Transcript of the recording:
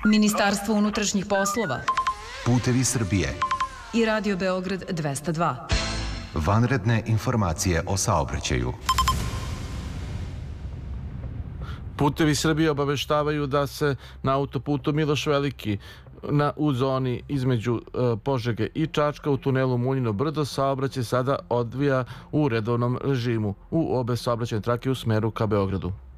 Ministarstvo unutrašnjih poslova Putevi Srbije i Radio Beograd 202. Vanredne informacije o saobraćaju. Putevi Srbije obaveštavaju da se na autoputu Miloš Veliki u zoni između Požege i Čačka u tunelu Munjino brdo saobraćaj sada odvija u redovnom režimu u obe saobraćajne trake u smeru ka Beogradu.